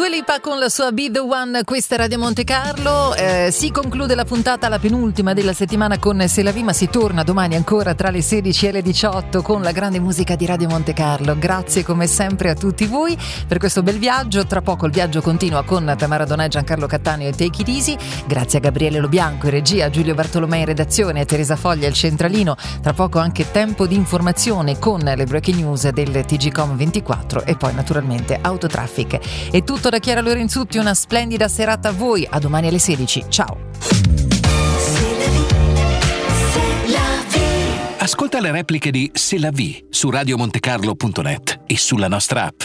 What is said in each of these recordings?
Dua Lipa con la sua Be The One, questa è Radio Monte Carlo. Si conclude la puntata, la penultima della settimana con C'est la vie, ma si torna domani ancora tra le 16 e le 18 con la grande musica di Radio Monte Carlo. Grazie come sempre a tutti voi per questo bel viaggio. Tra poco il viaggio continua con Tamara Donà, Giancarlo Cattaneo e Take It Easy. Grazie a Gabriele Lobianco in regia, a Giulio Bartolomei in redazione, a Teresa Foglia il centralino. Tra poco anche tempo di informazione con le breaking news del TGcom 24 e poi naturalmente Autotraffic. È tutto da Chiara Lorenzutti, una splendida serata a voi, a domani alle 16, ciao! Ascolta le repliche di C'est la vie su radiomontecarlo.net e sulla nostra app.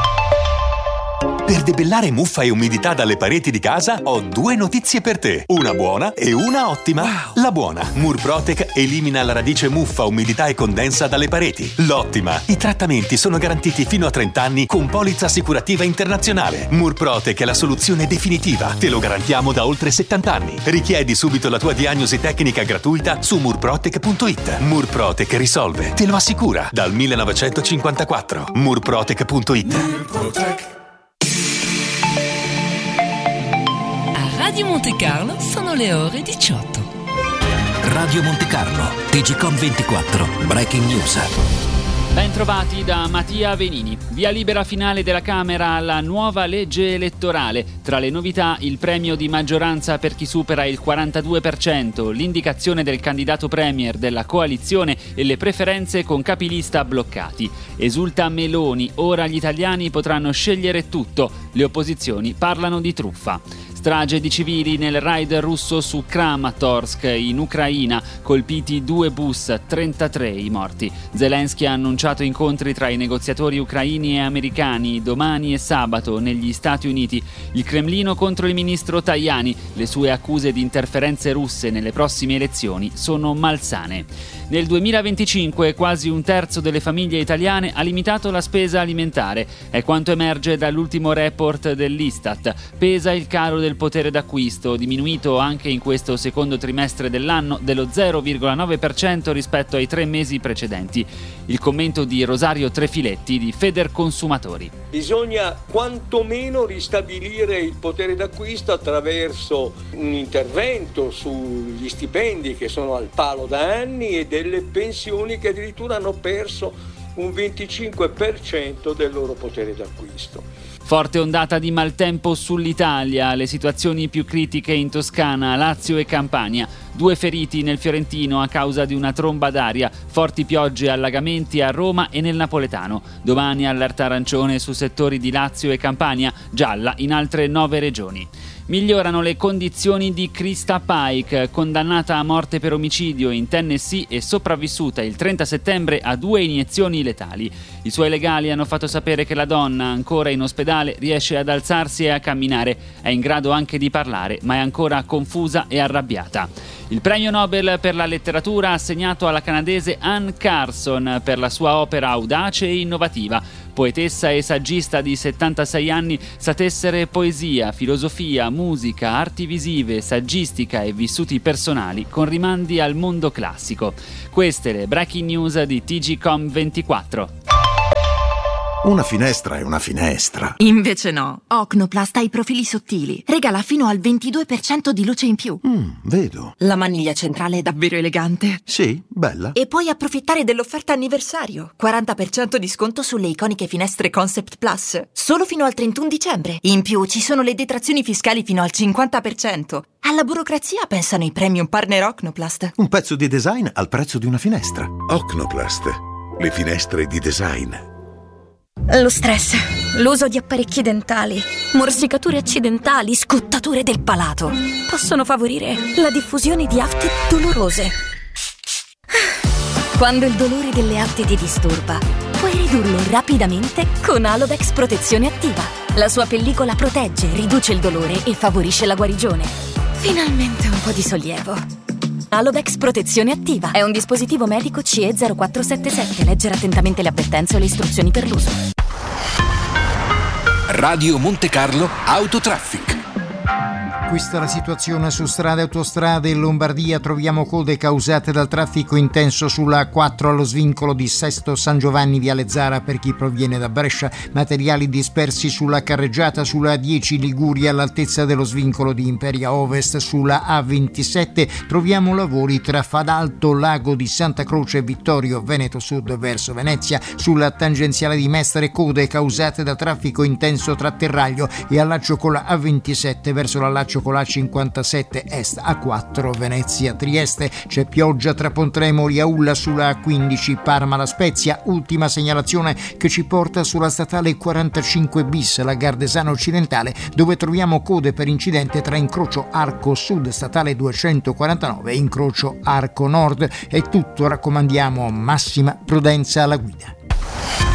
Per debellare muffa e umidità dalle pareti di casa ho due notizie per te, una buona e una ottima. Wow. La buona, Murprotec elimina la radice muffa, umidità e condensa dalle pareti. L'ottima, i trattamenti sono garantiti fino a 30 anni con polizza assicurativa internazionale. Murprotec è la soluzione definitiva, te lo garantiamo da oltre 70 anni. Richiedi subito la tua diagnosi tecnica gratuita su murprotec.it. Murprotec risolve, te lo assicura, dal 1954. Murprotec.it. Murprotec. Radio Monte Carlo sono le ore 18. Radio Monte Carlo, TGcom 24, breaking news. Ben trovati da Mattia Venini. Via libera finale della Camera alla nuova legge elettorale. Tra le novità il premio di maggioranza per chi supera il 42%, l'indicazione del candidato premier della coalizione e le preferenze con capilista bloccati. Esulta Meloni, ora gli italiani potranno scegliere tutto. Le opposizioni parlano di truffa. Strage di civili nel raid russo su Kramatorsk in Ucraina, colpiti 2 bus, 33 i morti. Zelensky ha annunciato incontri tra i negoziatori ucraini e americani domani e sabato negli Stati Uniti. Il Cremlino contro il ministro Tajani, le sue accuse di interferenze russe nelle prossime elezioni sono malsane. Nel 2025 quasi un terzo delle famiglie italiane ha limitato la spesa alimentare. È quanto emerge dall'ultimo report dell'Istat. Pesa il calo del potere d'acquisto, diminuito anche in questo secondo trimestre dell'anno dello 0,9% rispetto ai 3 mesi precedenti. Il commento di Rosario Trefiletti di Federconsumatori. Bisogna quantomeno ristabilire il potere d'acquisto attraverso un intervento sugli stipendi che sono al palo da anni e delle pensioni che addirittura hanno perso un 25% del loro potere d'acquisto. Forte ondata di maltempo sull'Italia, le situazioni più critiche in Toscana, Lazio e Campania. 2 feriti nel Fiorentino a causa di una tromba d'aria, forti piogge e allagamenti a Roma e nel Napoletano. Domani allerta arancione su settori di Lazio e Campania, gialla in altre 9 regioni. Migliorano le condizioni di Krista Pike, condannata a morte per omicidio in Tennessee e sopravvissuta il 30 settembre a 2 iniezioni letali. I suoi legali hanno fatto sapere che la donna, ancora in ospedale, riesce ad alzarsi e a camminare. È in grado anche di parlare, ma è ancora confusa e arrabbiata. Il premio Nobel per la letteratura assegnato alla canadese Anne Carson per la sua opera audace e innovativa. Poetessa e saggista di 76 anni, sa tessere poesia, filosofia, musica, arti visive, saggistica e vissuti personali con rimandi al mondo classico. Queste le breaking news di TGcom 24. Una finestra è una finestra. Invece no. Ocnoplast ha i profili sottili. Regala fino al 22% di luce in più. Vedo. La maniglia centrale è davvero elegante. Sì, bella. E puoi approfittare dell'offerta anniversario. 40% di sconto sulle iconiche finestre Concept Plus. Solo fino al 31 dicembre. In più ci sono le detrazioni fiscali fino al 50%. Alla burocrazia pensano i premium partner Ocnoplast. Un pezzo di design al prezzo di una finestra. Ocnoplast. Le finestre di design. Lo stress, l'uso di apparecchi dentali, morsicature accidentali, scottature del palato possono favorire la diffusione di afte dolorose. Quando il dolore delle afte ti disturba, puoi ridurlo rapidamente con Alovex Protezione Attiva. La sua pellicola protegge, riduce il dolore e favorisce la guarigione. Finalmente un po' di sollievo. Alovex Protezione Attiva è un dispositivo medico CE 0477. Leggere attentamente le avvertenze o le istruzioni per l'uso. Radio Monte Carlo Autotraffic. Questa è la situazione su strade e autostrade. In Lombardia troviamo code causate dal traffico intenso sulla A4 allo svincolo di Sesto San Giovanni Viale Zara per chi proviene da Brescia, materiali dispersi sulla carreggiata sulla A10 Liguria all'altezza dello svincolo di Imperia Ovest. Sulla A27 troviamo lavori tra Fadalto, Lago di Santa Croce e Vittorio Veneto Sud verso Venezia. Sulla tangenziale di Mestre code causate da traffico intenso tra Terraglio e allaccio con la A27 verso l'allaccio con la 57 Est. A4 Venezia Trieste. C'è pioggia tra Pontremoli e Aulla sulla A15 Parma La Spezia. Ultima segnalazione che ci porta sulla statale 45 bis, la Gardesana Occidentale, dove troviamo code per incidente tra incrocio Arco Sud statale 249 e incrocio Arco Nord. È tutto, raccomandiamo massima prudenza alla guida.